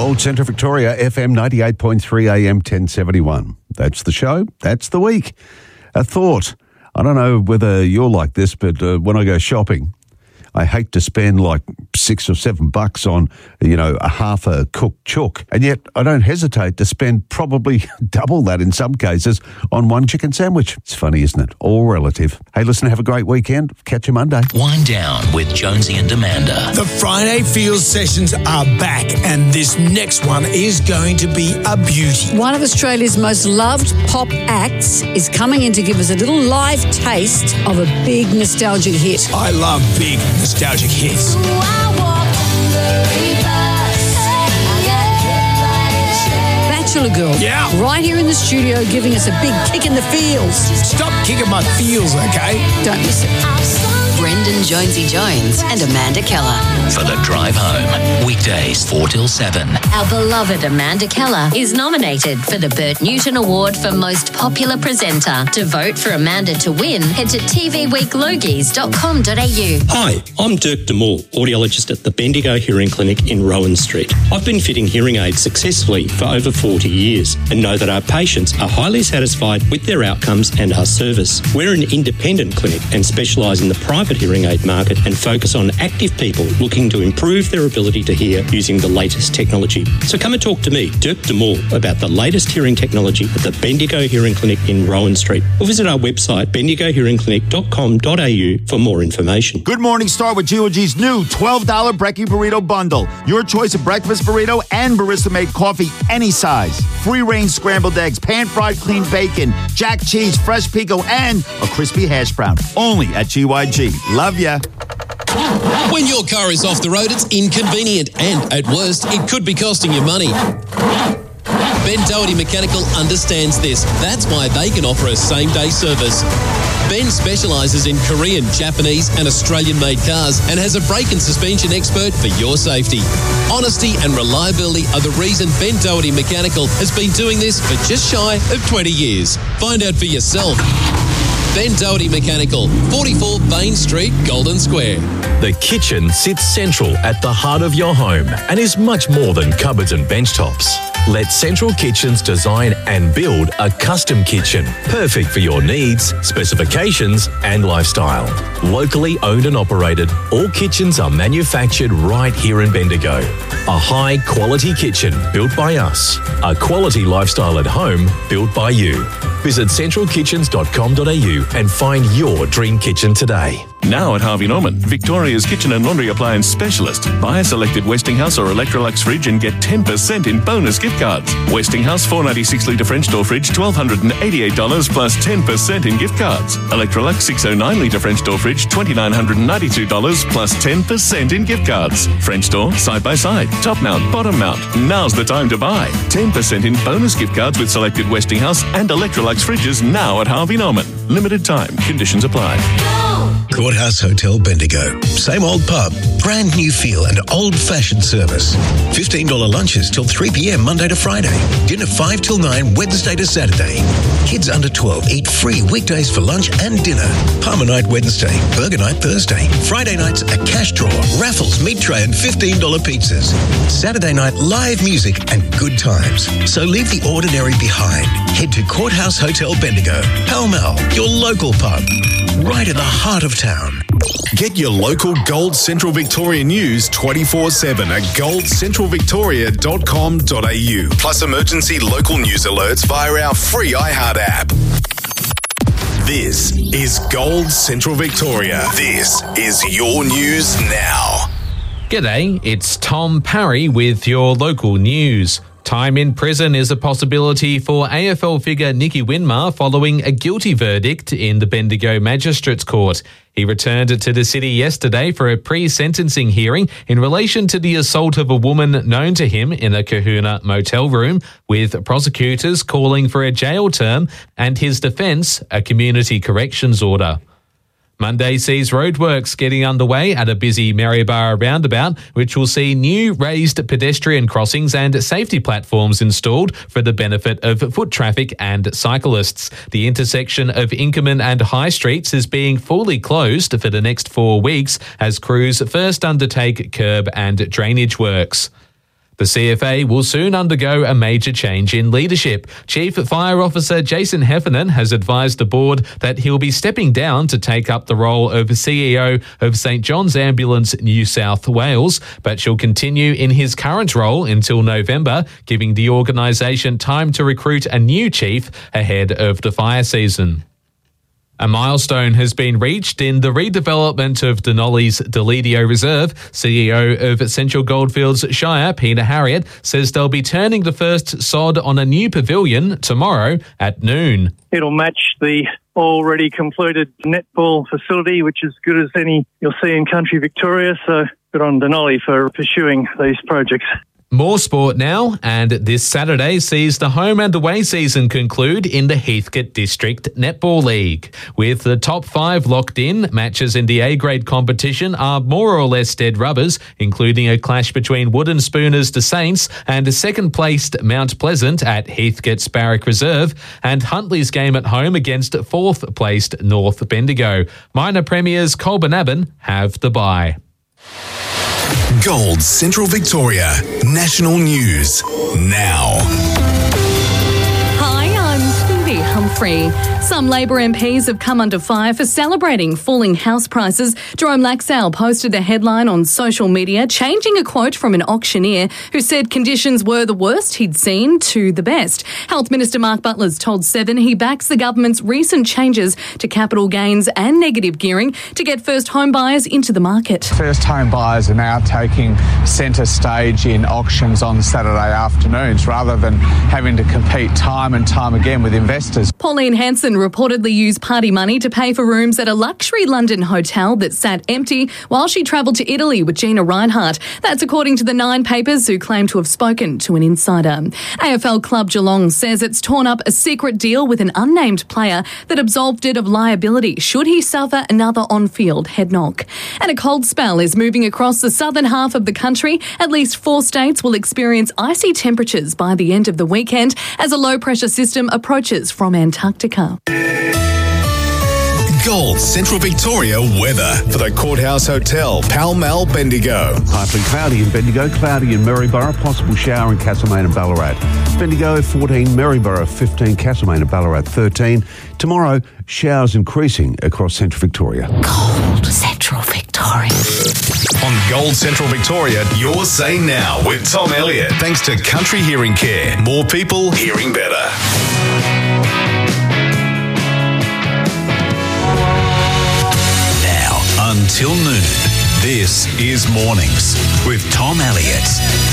Gold Centre Victoria, FM 98.3 AM 1071. That's the show. That's the week. A thought. I don't know whether you're like this, but when I go shopping, I hate to spend like $6 or $7 on, a half a cooked chook. And yet I don't hesitate to spend probably double that in some cases on one chicken sandwich. It's funny, isn't it? All relative. Hey, listen, have a great weekend. Catch you Monday. Wind down with Jonesy and Amanda. The Friday Feels sessions are back, and this next one is going to be a beauty. One of Australia's most loved pop acts is coming in to give us a little live taste of a big nostalgic hit. I love big nostalgic hits. Bachelor Girl. Yeah. Right here in the studio giving us a big kick in the feels. Stop kicking my feels, okay? Don't miss it. Brendan Jonesy Jones and Amanda Keller. For the drive home, weekdays 4 till 7. Our beloved Amanda Keller is nominated for the Bert Newton Award for Most Popular Presenter. To vote for Amanda to win, head to tvweeklogies.com.au. Hi, I'm Dirk Demore, audiologist at the Bendigo Hearing Clinic in Rowan Street. I've been fitting hearing aids successfully for over 40 years and know that our patients are highly satisfied with their outcomes and our service. We're an independent clinic and specialise in the private hearing aid market and focus on active people looking to improve their ability to hear using the latest technology. So come and talk to me, Dirk Demore, about the latest hearing technology at the Bendigo Hearing Clinic in Rowan Street, or visit our website bendigohearingclinic.com.au for more information. Good morning, start with GOG's new $12 Brekkie Burrito Bundle. Your choice of breakfast burrito and barista-made coffee, any size. Free-range scrambled eggs, pan-fried clean bacon, jack cheese, fresh pico, and a crispy hash brown. Only at GYG. Love ya. When your car is off the road, it's inconvenient and, at worst, it could be costing you money. Ben Doherty Mechanical understands this. That's why they can offer a same-day service. Ben specialises in Korean, Japanese and Australian-made cars and has a brake and suspension expert for your safety. Honesty and reliability are the reason Ben Doherty Mechanical has been doing this for just shy of 20 years. Find out for yourself. Ben Doherty Mechanical, 44 Bain Street, Golden Square. The kitchen sits central at the heart of your home and is much more than cupboards and bench tops. Let Central Kitchens design and build a custom kitchen, perfect for your needs, specifications and lifestyle. Locally owned and operated, all kitchens are manufactured right here in Bendigo. A high-quality kitchen built by us. A quality lifestyle at home built by you. Visit centralkitchens.com.au and find your dream kitchen today. Now at Harvey Norman, Victoria's kitchen and laundry appliance specialist. Buy a selected Westinghouse or Electrolux fridge and get 10% in bonus gift cards. Westinghouse 496-litre French door fridge, $1,288 plus 10% in gift cards. Electrolux 609-litre French door fridge, $2,992 plus 10% in gift cards. French door, side by side, top mount, bottom mount. Now's the time to buy. 10% in bonus gift cards with selected Westinghouse and Electrolux fridges now at Harvey Norman. Limited time. Conditions apply. Courthouse Hotel Bendigo. Same old pub, brand new feel and old-fashioned service. $15 lunches till 3 p.m. Monday to Friday. Dinner 5 till 9 Wednesday to Saturday. Kids under 12 eat free weekdays for lunch and dinner. Palmer night Wednesday, burger night Thursday. Friday nights a cash draw, raffles, meat tray and $15 pizzas. Saturday night live music and good times. So leave the ordinary behind. Head to Courthouse Hotel Bendigo. Pall Mall, your local pub. Right in the heart of town. Get your local Gold Central Victoria news 24/7 at goldcentralvictoria.com.au. Plus emergency local news alerts via our free iHeart app. This is Gold Central Victoria. This is your news now. G'day, it's Tom Parry with your local news. Time in prison is a possibility for AFL figure Nicky Winmar following a guilty verdict in the Bendigo Magistrates Court. He returned to the city yesterday for a pre-sentencing hearing in relation to the assault of a woman known to him in a Kahuna motel room, with prosecutors calling for a jail term and his defence a community corrections order. Monday sees roadworks getting underway at a busy Maryborough roundabout, which will see new raised pedestrian crossings and safety platforms installed for the benefit of foot traffic and cyclists. The intersection of Inkerman and High Streets is being fully closed for the next 4 weeks as crews first undertake curb and drainage works. The CFA will soon undergo a major change in leadership. Chief Fire Officer Jason Heffernan has advised the board that he'll be stepping down to take up the role of CEO of St John's Ambulance New South Wales, but she'll continue in his current role until November, giving the organisation time to recruit a new chief ahead of the fire season. A milestone has been reached in the redevelopment of Denali's Deledio Reserve. CEO of Central Goldfields Shire, Peter Harriott, says they'll be turning the first sod on a new pavilion tomorrow at noon. It'll match the already completed netball facility, which is good as any you'll see in country Victoria. So good on Denali for pursuing these projects. More sport now, and this Saturday sees the home and away season conclude in the Heathcote District Netball League. With the top 5 locked in, matches in the A-grade competition are more or less dead rubbers, including a clash between Wooden Spooners the Saints and second-placed Mount Pleasant at Heathcote's Barrack Reserve, and Huntley's game at home against 4th-placed North Bendigo. Minor premiers Colbernabban have the bye. Gold Central Victoria National News now. Hi, I'm Cindy Humphrey. Some Labor MPs have come under fire for celebrating falling house prices. Jerome Laxale posted a headline on social media, changing a quote from an auctioneer who said conditions were the worst he'd seen to the best. Health Minister Mark Butler's told Seven he backs the government's recent changes to capital gains and negative gearing to get first home buyers into the market. First home buyers are now taking centre stage in auctions on Saturday afternoons rather than having to compete time and time again with investors. Pauline Hanson reportedly used party money to pay for rooms at a luxury London hotel that sat empty while she travelled to Italy with Gina Reinhardt. That's according to the Nine papers, who claim to have spoken to an insider. AFL club Geelong says it's torn up a secret deal with an unnamed player that absolved it of liability should he suffer another on-field head knock. And a cold spell is moving across the southern half of the country. At least 4 states will experience icy temperatures by the end of the weekend as a low-pressure system approaches from Antarctica. Gold Central Victoria weather for the Courthouse Hotel, Pall Mall, Bendigo. Partly cloudy in Bendigo, cloudy in Maryborough, possible shower in Castlemaine and Ballarat. Bendigo 14, Maryborough 15, Castlemaine and Ballarat 13. Tomorrow, showers increasing across Central Victoria. Gold Central Victoria. On Gold Central Victoria, your say now with Tom Elliott. Thanks to Country Hearing Care. More people hearing better. Until noon, this is Mornings with Tom Elliott.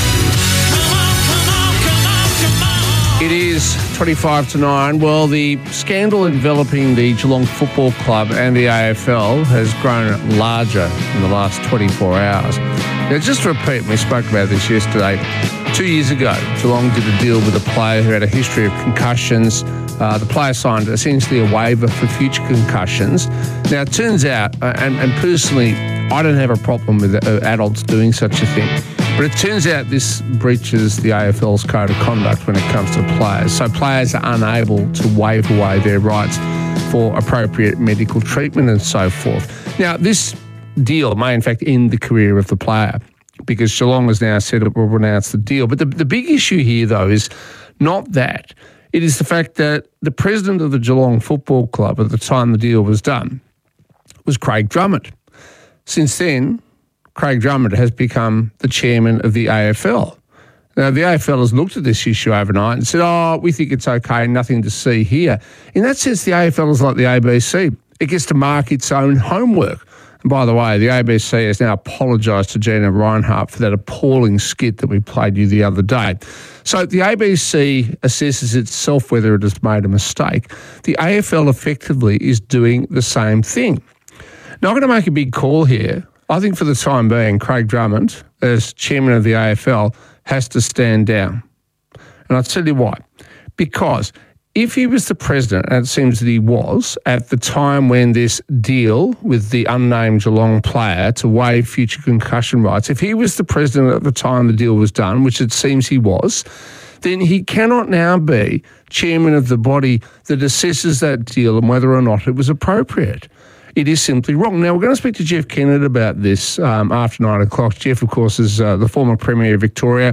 It is 25 to 9. Well, the scandal enveloping the Geelong Football Club and the AFL has grown larger in the last 24 hours. Now, just to repeat, we spoke about this yesterday. 2 years ago, Geelong did a deal with a player who had a history of concussions. The player signed essentially a waiver for future concussions. Now, it turns out, and personally, I don't have a problem with adults doing such a thing, but it turns out this breaches the AFL's code of conduct when it comes to players. So players are unable to waive away their rights for appropriate medical treatment and so forth. Now, this deal may in fact end the career of the player because Geelong has now said it will renounce the deal. But the big issue here, though, is not that. It is the fact that the president of the Geelong Football Club at the time the deal was done was Craig Drummond. Since then, Craig Drummond has become the chairman of the AFL. Now, the AFL has looked at this issue overnight and said, we think it's okay, nothing to see here. In that sense, the AFL is like the ABC. It gets to mark its own homework. And by the way, the ABC has now apologised to Gina Reinhardt for that appalling skit that we played you the other day. So the ABC assesses itself whether it has made a mistake. The AFL effectively is doing the same thing. Now, I'm going to make a big call here. I think for the time being, Craig Drummond, as chairman of the AFL, has to stand down. And I'll tell you why. Because if he was the president, and it seems that he was, at the time when this deal with the unnamed Geelong player to waive future concussion rights, if he was the president at the time the deal was done, which it seems he was, then he cannot now be chairman of the body that assesses that deal and whether or not it was appropriate. It is simply wrong. Now, we're going to speak to Jeff Kennett about this after 9 o'clock. Jeff, of course, is the former Premier of Victoria,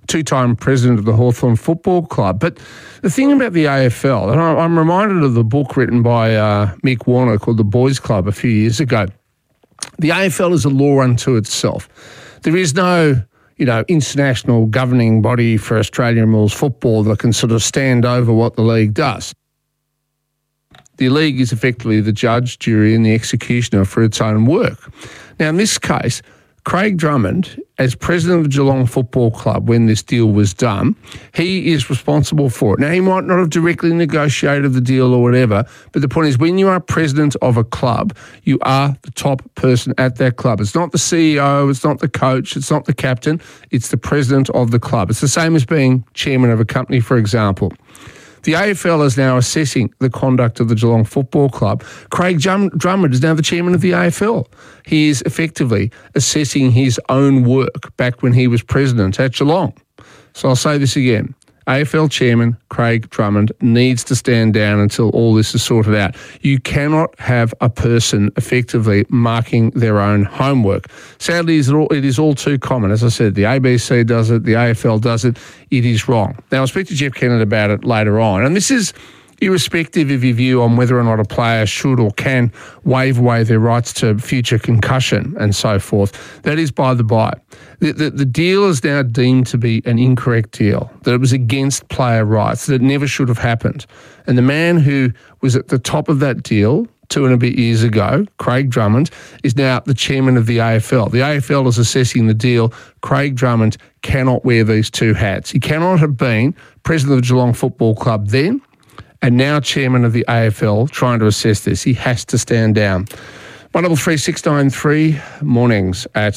two-time president of the Hawthorn Football Club. But the thing about the AFL, and I'm reminded of the book written by Mick Warner called The Boys Club a few years ago. The AFL is a law unto itself. There is no, international governing body for Australian rules football that can sort of stand over what the league does. The league is effectively the judge, jury and the executioner for its own work. Now, in this case, Craig Drummond, as president of the Geelong Football Club when this deal was done, he is responsible for it. Now, he might not have directly negotiated the deal or whatever, but the point is when you are president of a club, you are the top person at that club. It's not the CEO, it's not the coach, it's not the captain, it's the president of the club. It's the same as being chairman of a company, for example. The AFL is now assessing the conduct of the Geelong Football Club. Craig Drummond is now the chairman of the AFL. He is effectively assessing his own work back when he was president at Geelong. So I'll say this again. AFL chairman Craig Drummond needs to stand down until all this is sorted out. You cannot have a person effectively marking their own homework. Sadly, it is all too common. As I said, the ABC does it, the AFL does it. It is wrong. Now, I'll speak to Jeff Kennett about it later on. And this is irrespective of your view on whether or not a player should or can waive away their rights to future concussion and so forth. That is by the by. The deal is now deemed to be an incorrect deal, that it was against player rights, that it never should have happened. And the man who was at the top of that deal 2 and a bit years ago, Craig Drummond, is now the chairman of the AFL. The AFL is assessing the deal. Craig Drummond cannot wear these two hats. He cannot have been president of the Geelong Football Club then and now chairman of the AFL trying to assess this. He has to stand down. 133693 mornings at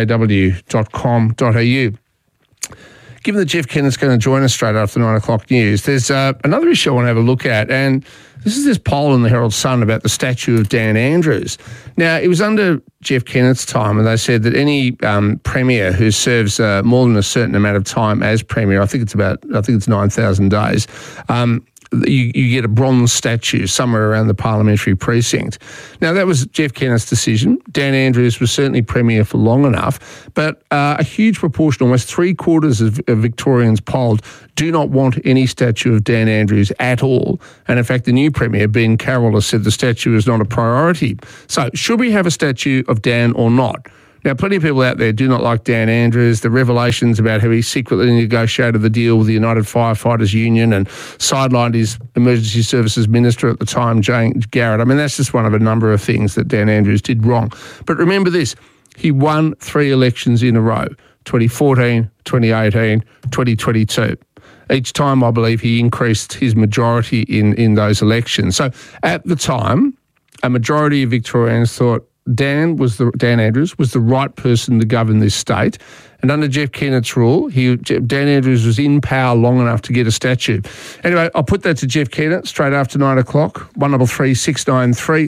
3aw.com.au. Given that Jeff Kennett's going to join us straight after 9 o'clock news, there's another issue I want to have a look at, and this is this poll in the Herald Sun about the statue of Dan Andrews. Now, it was under Jeff Kennett's time, and they said that any premier who serves more than a certain amount of time as premier, I think it's 9,000 days, you get a bronze statue somewhere around the parliamentary precinct. Now, that was Jeff Kennett's decision. Dan Andrews was certainly premier for long enough, but a huge proportion, almost 3/4 of Victorians polled, do not want any statue of Dan Andrews at all. And in fact, the new premier, Ben Carroll, has said the statue is not a priority. So should we have a statue of Dan or not? Now, plenty of people out there do not like Dan Andrews, the revelations about how he secretly negotiated the deal with the United Firefighters Union and sidelined his emergency services minister at the time, Jane Garrett. I mean, that's just one of a number of things that Dan Andrews did wrong. But remember this, he won 3 elections in a row, 2014, 2018, 2022. Each time, I believe, he increased his majority in those elections. So at the time, a majority of Victorians thought Dan Andrews was the right person to govern this state. And under Jeff Kennett's rule, Dan Andrews was in power long enough to get a statue. Anyway, I'll put that to Jeff Kennett straight after 9 o'clock, 133693.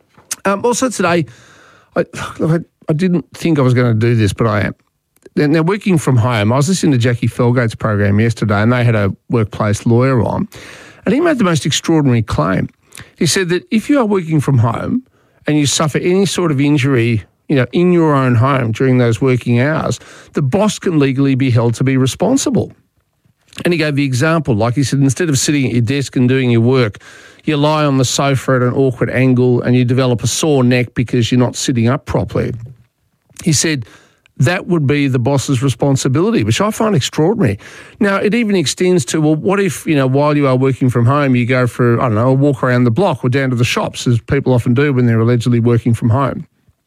Also today, I didn't think I was going to do this, but I am. Now, working from home, I was listening to Jackie Felgate's program yesterday, and they had a workplace lawyer on, and he made the most extraordinary claim. He said that if you are working from home and you suffer any sort of injury, in your own home during those working hours, the boss can legally be held to be responsible. And he gave the example, like he said, instead of sitting at your desk and doing your work, you lie on the sofa at an awkward angle and you develop a sore neck because you're not sitting up properly. He said that would be the boss's responsibility, which I find extraordinary. Now, it even extends to, well, what if, while you are working from home, you go for, a walk around the block or down to the shops, as people often do when they're allegedly working from home?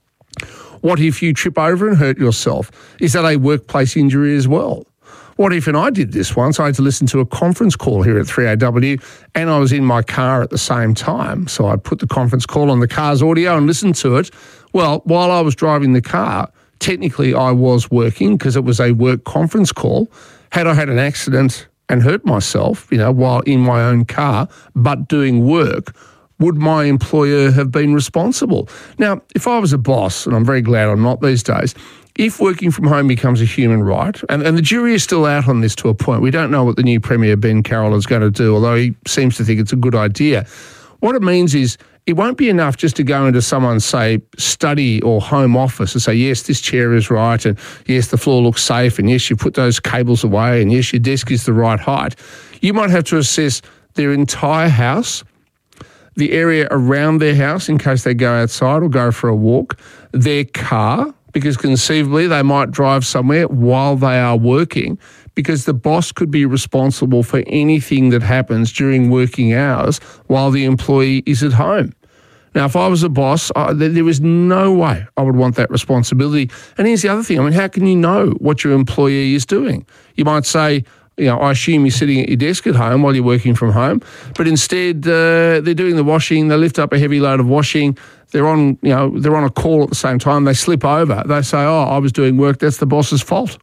What if you trip over and hurt yourself? Is that a workplace injury as well? What if, and I did this once, I had to listen to a conference call here at 3AW and I was in my car at the same time. So I put the conference call on the car's audio and listened to it. Well, while I was driving the car, technically I was working because it was a work conference call. Had I had an accident and hurt myself, while in my own car, but doing work, would my employer have been responsible? Now, if I was a boss, and I'm very glad I'm not these days, if working from home becomes a human right, and the jury is still out on this to a point, we don't know what the new Premier, Ben Carroll, is going to do, although he seems to think it's a good idea. What it means is it won't be enough just to go into someone's, say, study or home office and say, yes, this chair is right, and yes, the floor looks safe, and yes, you put those cables away, and yes, your desk is the right height. You might have to assess their entire house, the area around their house in case they go outside or go for a walk, their car, because conceivably they might drive somewhere while they are working, because the boss could be responsible for anything that happens during working hours while the employee is at home. Now, if I was a boss, there is no way I would want that responsibility. And here's the other thing. I mean, how can you know what your employee is doing? You might say, I assume you're sitting at your desk at home while you're working from home, but instead they're doing the washing, they lift up a heavy load of washing, they're on a call at the same time, they slip over, they say, I was doing work, that's the boss's fault.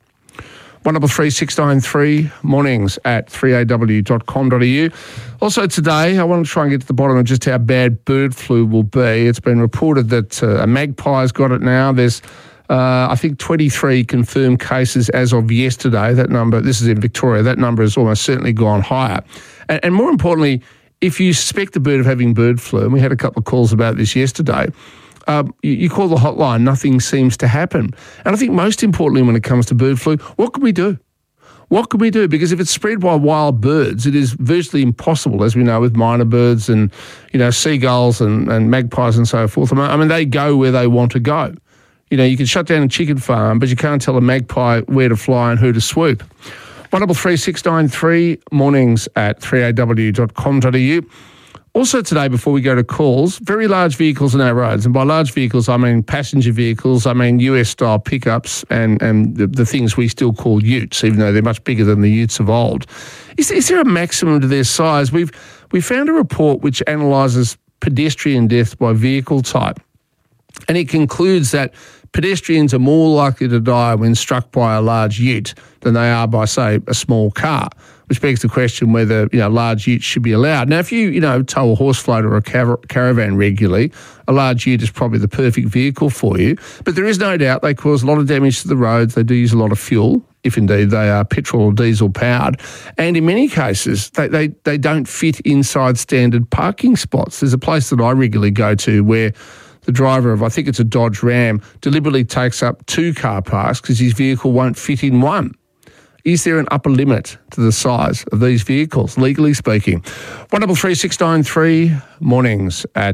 133693 mornings at 3aw.com.au. Also today, I want to try and get to the bottom of just how bad bird flu will be. It's been reported that a magpie's got it now. There's I think 23 confirmed cases as of yesterday. That number, this is in Victoria, that number has almost certainly gone higher. And more importantly, if you suspect a bird of having bird flu, and we had a couple of calls about this yesterday, you call the hotline, nothing seems to happen. And I think most importantly when it comes to bird flu, what can we do? What can we do? Because if it's spread by wild birds, it is virtually impossible, as we know, with minor birds and, seagulls and magpies and so forth. I mean, they go where they want to go. You can shut down a chicken farm, but you can't tell a magpie where to fly and who to swoop. 133693 mornings at 3aw.com.au. Also today, before we go to calls, very large vehicles on our roads. And by large vehicles, I mean passenger vehicles, I mean US-style pickups and the things we still call utes, even though they're much bigger than the utes of old. Is there a maximum to their size? We found a report which analyses pedestrian deaths by vehicle type. And it concludes that pedestrians are more likely to die when struck by a large ute than they are by, say, a small car, which begs the question whether, large utes should be allowed. Now, if you, tow a horse float or a caravan regularly, a large ute is probably the perfect vehicle for you. But there is no doubt they cause a lot of damage to the roads. They do use a lot of fuel, if indeed they are petrol or diesel powered. And in many cases, they don't fit inside standard parking spots. There's a place that I regularly go to where the driver of, I think it's a Dodge Ram, deliberately takes up 2 car parks because his vehicle won't fit in one. Is there an upper limit to the size of these vehicles, legally speaking? 133693 mornings at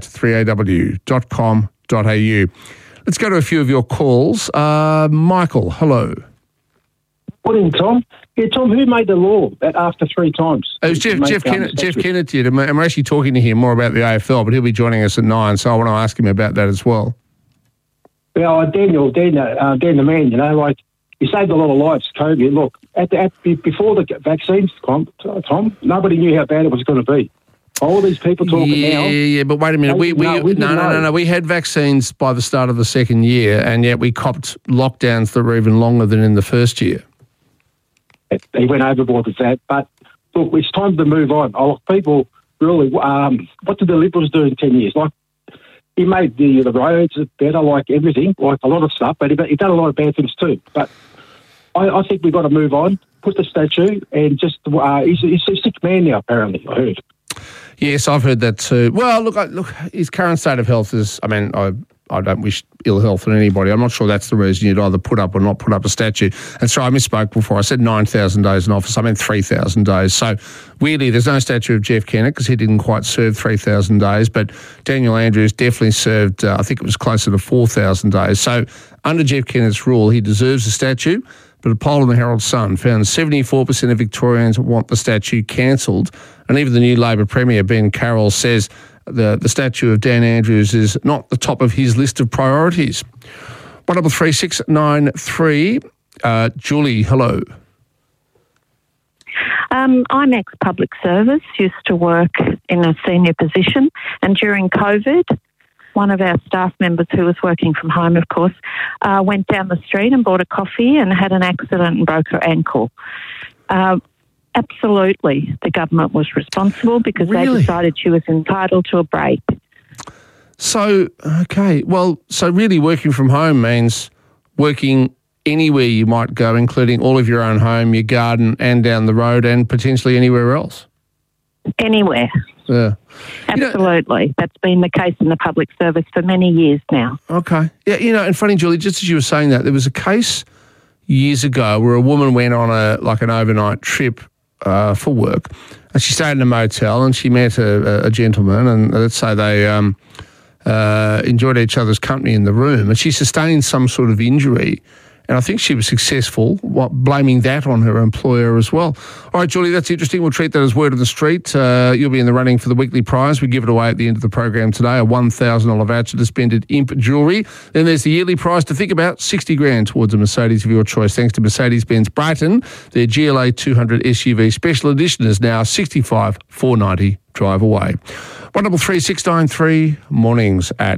3aw.com.au. Let's go to a few of your calls. Michael, hello. Morning, Tom. Yeah, Tom, who made the law that after 3 times? It was Jeff Kennett did. And we're actually talking to him more about the AFL, but he'll be joining us at 9, so I want to ask him about that as well. Well, Dan the man, he saved a lot of lives, COVID. Look, before the vaccines, Tom, nobody knew how bad it was going to be. All these people talking now. Yeah, but wait a minute. No. We had vaccines by the start of the second year, and yet we copped lockdowns that were even longer than in the first year. He went overboard with that. But look, it's time to move on. People really, what did the Liberals do in 10 years? Like, he made the roads better, like everything, like a lot of stuff, but he done a lot of bad things too. But I think we've got to move on, put the statue, and just, he's a sick man now, apparently, I heard. Yes, I've heard that too. Well, look, his current state of health is, I don't wish ill health on anybody. I'm not sure that's the reason you'd either put up or not put up a statue. And so I misspoke before. I said 9,000 days in office. I meant 3,000 days. So weirdly, there's no statue of Jeff Kennett because he didn't quite serve 3,000 days. But Daniel Andrews definitely served, I think it was closer to 4,000 days. So under Jeff Kennett's rule, he deserves a statue. But a poll in the Herald Sun found 74% of Victorians want the statue cancelled. And even the new Labor Premier, Ben Carroll, says the statue of Dan Andrews is not the top of his list of priorities. 133693, Julie, hello. I'm ex-public service, used to work in a senior position, and during COVID, one of our staff members who was working from home, of course, went down the street and bought a coffee and had an accident and broke her ankle. Absolutely, the government was responsible because they decided she was entitled to a break. So, okay, well, so really working from home means working anywhere you might go, including all of your own home, your garden and down the road and potentially anywhere else. anywhere. Yeah. Absolutely. That's been the case in the public service for many years now. Okay. Yeah, and funny, Julie, just as you were saying that, there was a case years ago where a woman went on an overnight trip for work, and she stayed in a motel and she met a gentleman, and let's say they enjoyed each other's company in the room, and she sustained some sort of injury. And I think she was successful, blaming that on her employer as well. All right, Julie, that's interesting. We'll treat that as word of the street. You'll be in the running for the weekly prize. We give it away at the end of the program today, a $1,000 voucher to spend at Imp Jewellery. Then there's the yearly prize to think about, $60,000 towards a Mercedes of your choice, thanks to Mercedes-Benz Brighton. Their GLA 200 SUV special edition is now $65,490. Drive away. 133693 mornings at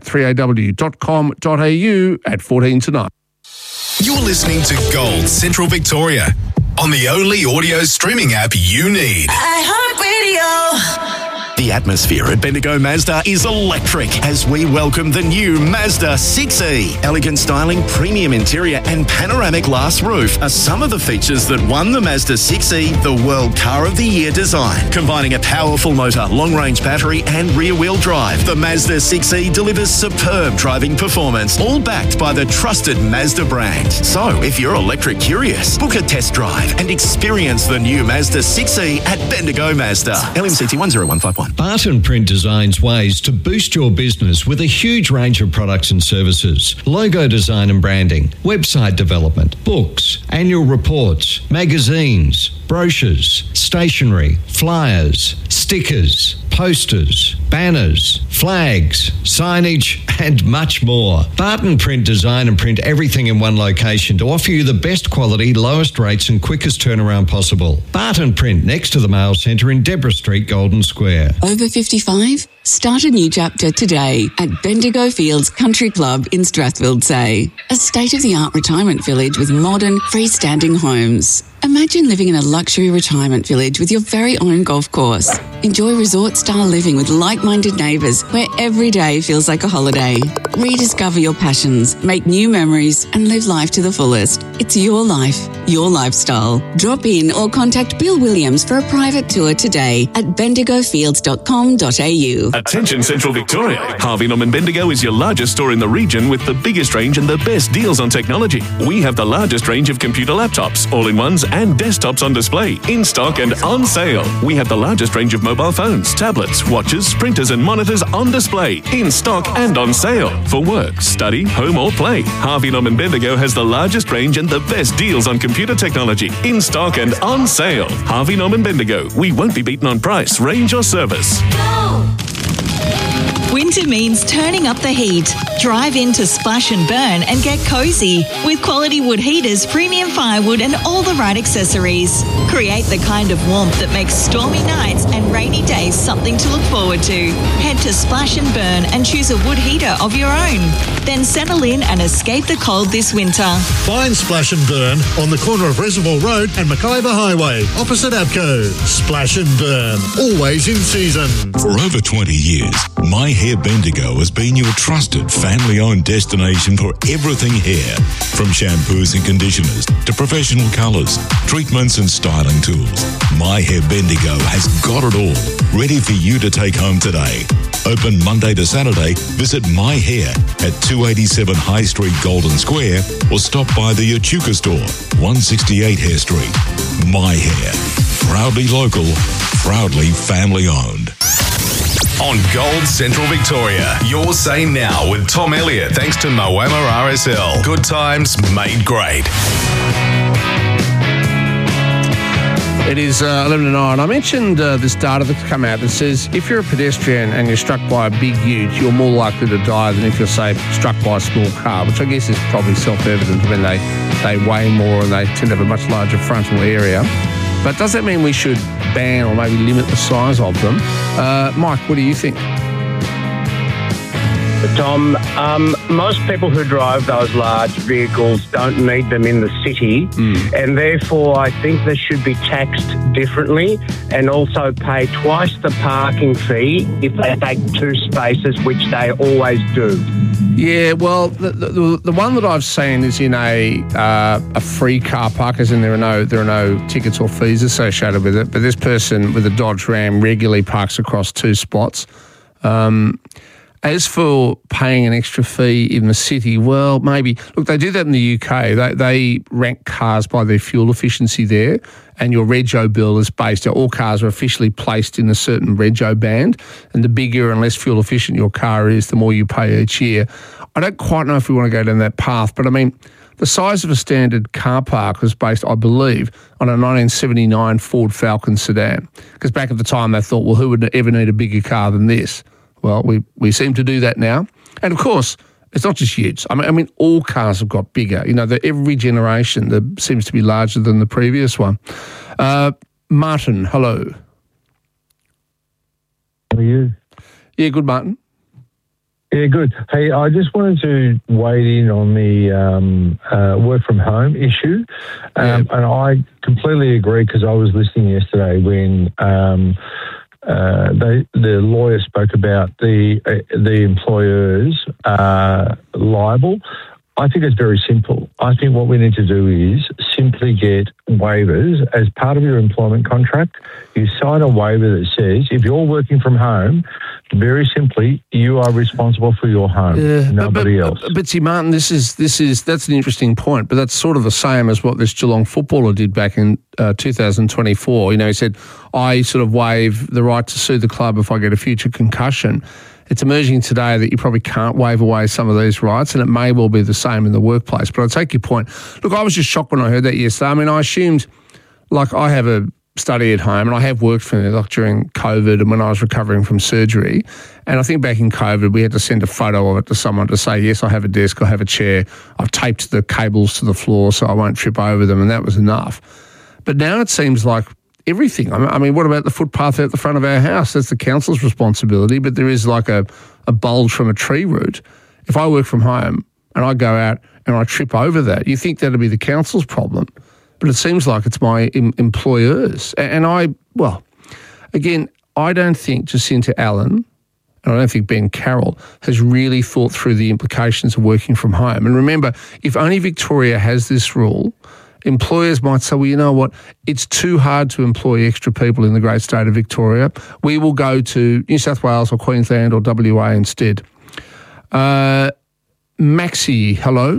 3aw.com.au at 14 to 9. You're listening to Gold Central Victoria on the only audio streaming app you need. iHeartRadio. The atmosphere at Bendigo Mazda is electric as we welcome the new Mazda 6e. Elegant styling, premium interior and panoramic glass roof are some of the features that won the Mazda 6e the World Car of the Year design. Combining a powerful motor, long-range battery and rear-wheel drive, the Mazda 6e delivers superb driving performance, all backed by the trusted Mazda brand. So, if you're electric curious, book a test drive and experience the new Mazda 6e at Bendigo Mazda. LMCT 10151. Barton Print designs ways to boost your business with a huge range of products and services. Logo design and branding, website development, books, annual reports, magazines, brochures, stationery, flyers, stickers, posters, banners, flags, signage, and much more. Barton Print design and print everything in one location to offer you the best quality, lowest rates and quickest turnaround possible. Barton Print next to the Mail Centre in Deborah Street, Golden Square. Over 55? Start a new chapter today at Bendigo Fields Country Club in Strathfield Say. A state-of-the-art retirement village with modern, freestanding homes. Imagine living in a luxury retirement village with your very own golf course. Enjoy resort-style living with like-minded neighbours where every day feels like a holiday. Rediscover your passions, make new memories and live life to the fullest. It's your life, your lifestyle. Drop in or contact Bill Williams for a private tour today at bendigofields.com.au. Attention Central Victoria. Harvey Norman Bendigo is your largest store in the region with the biggest range and the best deals on technology. We have the largest range of computer laptops, all-in-ones and desktops on display, in stock and on sale. We have the largest range of mobile phones, tablets, watches, printers and monitors on display, in stock and on sale. For work, study, home or play, Harvey Norman Bendigo has the largest range and the best deals on computer technology, in stock and on sale. Harvey Norman Bendigo. We won't be beaten on price, range or service. Winter means turning up the heat. Drive into Splash and Burn and get cozy with quality wood heaters, premium firewood and all the right accessories. Create the kind of warmth that makes stormy nights and rainy days something to look forward to. Head to Splash and Burn and choose a wood heater of your own. Then settle in and escape the cold this winter. Find Splash and Burn on the corner of Reservoir Road and Mackayba Highway, opposite Abco. Splash and Burn, always in season. For over 20 years, My Hair Bendigo has been your trusted family-owned destination for everything hair. From shampoos and conditioners to professional colours, treatments and styling tools. My Hair Bendigo has got it all, ready for you to take home today. Open Monday to Saturday. Visit My Hair at 287 High Street, Golden Square, or stop by the Echuca store, 168 Hare Street. My Hair. Proudly local, proudly family-owned. On Gold Central Victoria, your say now with Tom Elliott, thanks to Moama RSL. Good times made great. It is 11 to 9. I mentioned this data that's come out that says if you're a pedestrian and you're struck by a big ute, you're more likely to die than if you're, say, struck by a small car, which I guess is probably self-evident when they weigh more and they tend to have a much larger frontal area. But does that mean we should ban or maybe limit the size of them? Mike, what do you think? Tom, most people who drive those large vehicles don't need them in the city, and therefore I think they should be taxed differently and also pay twice the parking fee if they take two spaces, which they always do. Yeah, well, the one that I've seen is in a free car park, as in there are no tickets or fees associated with it. But this person with a Dodge Ram regularly parks across two spots. As for paying an extra fee in the city, well, maybe. Look, they do that in the UK. They rank cars by their fuel efficiency there, and your rego bill is based. All cars are officially placed in a certain rego band, and the bigger and less fuel efficient your car is, the more you pay each year. I don't quite know if we want to go down that path, but I mean, the size of a standard car park was based, I believe, on a 1979 Ford Falcon sedan. Because back at the time, they thought, well, who would ever need a bigger car than this? Well, we seem to do that now. And of course, it's not just utes. I mean, all cars have got bigger. You know, every generation there seems to be larger than the previous one. Martin, hello. How are you? Yeah, good, Martin. Yeah, good. Hey, I just wanted to weigh in on the work from home issue. And I completely agree, because I was listening yesterday when the lawyer spoke about the employers liable. I think it's very simple. I think what we need to do is simply get waivers as part of your employment contract. You sign a waiver that says if you're working from home, very simply, you are responsible for your home, nobody else. But see, Martin, that's an interesting point, but that's sort of the same as what this Geelong footballer did back in 2024. You know, he said, I sort of waive the right to sue the club if I get a future concussion. It's emerging today that you probably can't waive away some of these rights, and it may well be the same in the workplace. But I take your point. Look, I was just shocked when I heard that yesterday. I mean, I assumed, like, I have a study at home, and I have worked for like during COVID and when I was recovering from surgery. And I think back in COVID, we had to send a photo of it to someone to say, yes, I have a desk, I have a chair, I've taped the cables to the floor so I won't trip over them, and that was enough. But now it seems like everything. I mean, what about the footpath out the front of our house? That's the council's responsibility, but there is like a bulge from a tree root. If I work from home and I go out and I trip over that, you think that'd be the council's problem, but it seems like it's my employers. And I don't think Jacinta Allen, and I don't think Ben Carroll, has really thought through the implications of working from home. And remember, if only Victoria has this rule, employers might say, well, you know what, it's too hard to employ extra people in the great state of Victoria. We will go to New South Wales or Queensland or WA instead. Maxie, hello.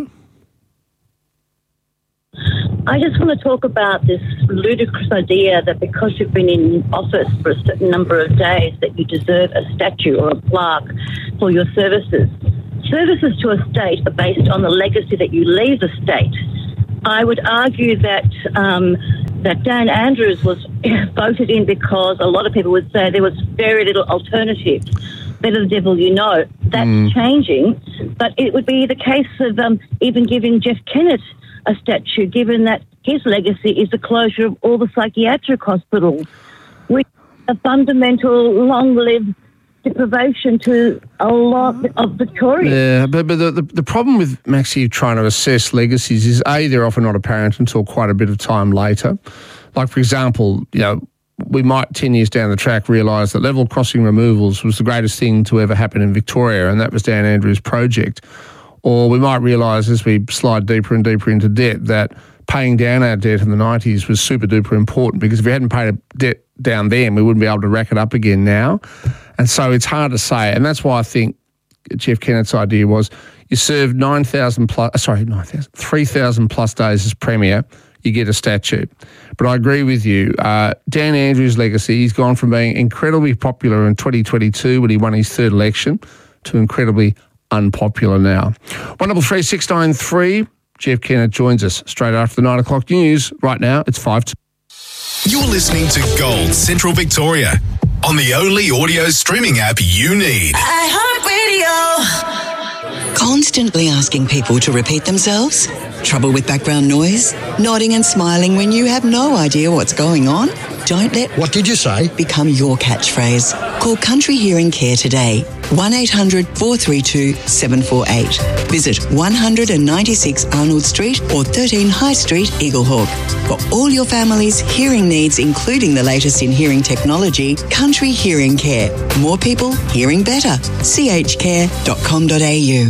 I just want to talk about this ludicrous idea that because you've been in office for a certain number of days that you deserve a statue or a plaque for your services. Services to a state are based on the legacy that you leave the state. I would argue that that Dan Andrews was voted in because a lot of people would say there was very little alternative. Better the devil you know. That's changing, but it would be the case of even giving Jeff Kennett a statue, given that his legacy is the closure of all the psychiatric hospitals, which is a fundamental, long-lived deprivation to a lot of Victoria. Yeah, but the problem with Maxie trying to assess legacies is, A, they're often not apparent until quite a bit of time later. Like, for example, you know, we might 10 years down the track realise that level crossing removals was the greatest thing to ever happen in Victoria, and that was Dan Andrews' project. Or we might realise as we slide deeper and deeper into debt that paying down our debt in the 90s was super duper important, because if we hadn't paid a debt down then, we wouldn't be able to rack it up again now. And so it's hard to say. And that's why I think Jeff Kennett's idea was you serve 3,000 plus days as Premier, you get a statue. But I agree with you. Dan Andrews' legacy, he's gone from being incredibly popular in 2022 when he won his third election to incredibly unpopular now. 133-693. Jeff Kennett joins us straight after the 9 o'clock news. Right now, it's 5 to... You're listening to Gold Central Victoria on the only audio streaming app you need. iHeartRadio. Constantly asking people to repeat themselves? Trouble with background noise? Nodding and smiling when you have no idea what's going on? Don't let "What did you say?" become your catchphrase. Call Country Hearing Care today. 1-800-432-748. Visit 196 Arnold Street or 13 High Street, Eaglehawk. For all your family's hearing needs, including the latest in hearing technology, Country Hearing Care. More people hearing better. chcare.com.au.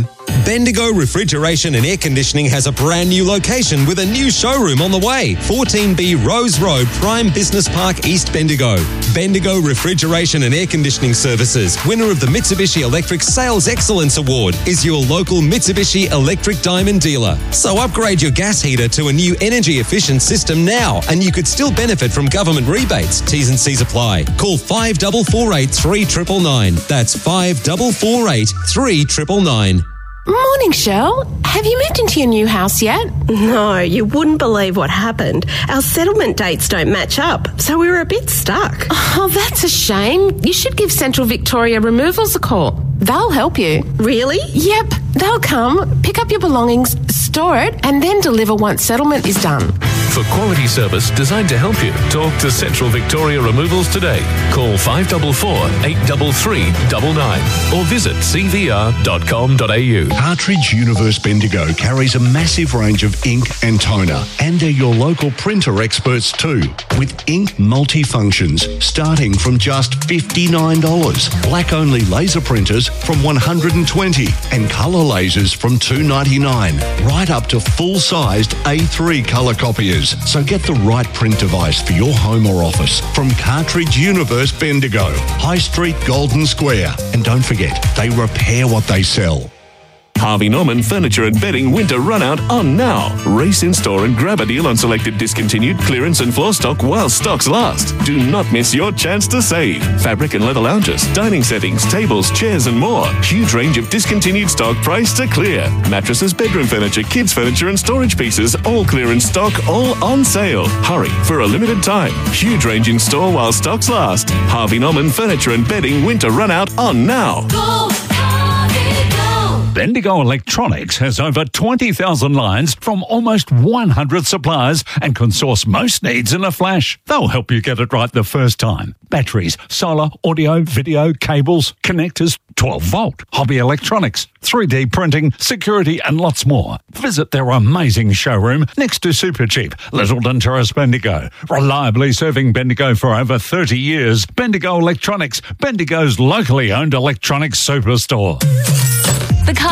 Bendigo Refrigeration and Air Conditioning has a brand new location with a new showroom on the way. 14B Rose Road, Prime Business Park, East Bendigo. Bendigo Refrigeration and Air Conditioning Services, winner of the Mitsubishi Electric Sales Excellence Award, is your local Mitsubishi Electric Diamond dealer. So upgrade your gas heater to a new energy efficient system now, and you could still benefit from government rebates. T's and C's apply. Call 5448 3999. That's 5448 3999. Morning, Shell. Have you moved into your new house yet? No, you wouldn't believe what happened. Our settlement dates don't match up, so we were a bit stuck. Oh, that's a shame. You should give Central Victoria Removals a call. They'll help you. Really? Yep. They'll come, pick up your belongings, store it, and then deliver once settlement is done. For quality service designed to help you, talk to Central Victoria Removals today. Call 544 833 99 or visit cvr.com.au. Cartridge Universe Bendigo carries a massive range of ink and toner, and they're your local printer experts too, with ink multi-functions starting from just $59. Black-only laser printers from $120 and colour lasers from $299, right up to full-sized A3 colour copiers. So get the right print device for your home or office from Cartridge Universe Bendigo, High Street, Golden Square. And don't forget, they repair what they sell. Harvey Norman Furniture and Bedding Winter Run Out on now. Race in store and grab a deal on selected discontinued clearance and floor stock while stocks last. Do not miss your chance to save. Fabric and leather lounges, dining settings, tables, chairs and more. Huge range of discontinued stock priced to clear. Mattresses, bedroom furniture, kids furniture and storage pieces, all clearance stock, all on sale. Hurry for a limited time. Huge range in store while stocks last. Harvey Norman Furniture and Bedding Winter Run Out on now. Go, Bendigo Electronics has over 20,000 lines from almost 100 suppliers and can source most needs in a flash. They'll help you get it right the first time. Batteries, solar, audio, video, cables, connectors, 12-volt, hobby electronics, 3D printing, security and lots more. Visit their amazing showroom next to Supercheap, Littleton Terrace, Bendigo. Reliably serving Bendigo for over 30 years. Bendigo Electronics, Bendigo's locally owned electronics superstore. The